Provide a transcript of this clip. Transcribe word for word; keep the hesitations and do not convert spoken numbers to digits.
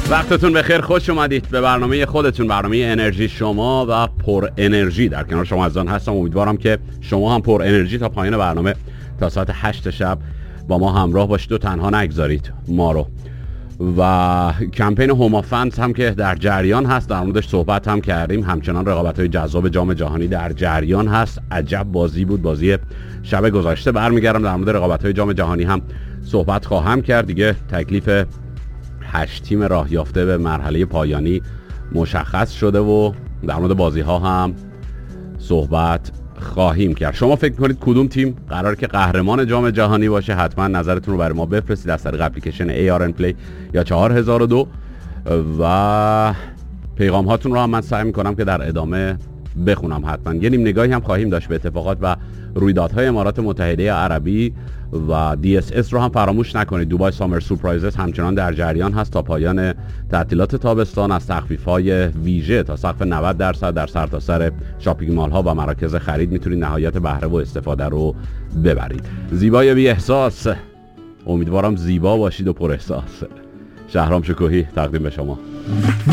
وقتتون بخیر، خوش اومدید به برنامه خودتون، برنامه انرژی شما و پر انرژی. در کنار شما عزیزان هستم، امیدوارم که شما هم پر انرژی تا پایان برنامه تا ساعت هشت شب با ما همراه باشید و تنها نگذارید ما رو. و کمپین هوما فنز هم که در جریان هست، در موردش صحبت هم کردیم. همچنان رقابت‌های جذاب جام جهانی در جریان هست. عجب بازی بود بازی شب گذشته. برمیگردم در مورد رقابت‌های جام جهانی هم صحبت خواهم کرد. دیگه تکلیف هشت تیم راه یافته به مرحله پایانی مشخص شده و در مورد بازی ها هم صحبت خواهیم کرد. شما فکر کنید کدوم تیم قرار که قهرمان جام جهانی باشه؟ حتما نظرتون رو برای ما بفرستید از طریق اپلیکیشن ای آر ان پلی یا چهار هزار و دو و پیغام هاتون رو هم من سعی میکنم که در ادامه بخونم. حتما یه نیم نگاهی هم خواهیم داشت به اتفاقات و رویدادهای امارات متحده عربی و دی اس اس رو هم فراموش نکنید. دوبای سامر سورپرایزز همچنان در جریان هست تا پایان تعطیلات تابستان، از تخفیف‌های ویژه تا سقف نود درصد در سرتاسر شاپینگ مال ها و مراکز خرید میتونید نهایت بهره و استفاده رو ببرید. زیبای بی احساس، امیدوارم زیبا باشید و پر احساس. شهرام شکوهی تقدیم به شما.